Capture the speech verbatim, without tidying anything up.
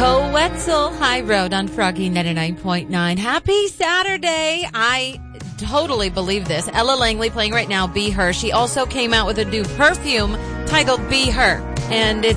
Nicole Wetzel, High Road on Froggy ninety-nine point nine. Happy Saturday. I totally believe this. Ella Langley playing right now, Be Her. She also came out with a new perfume titled Be Her. And it's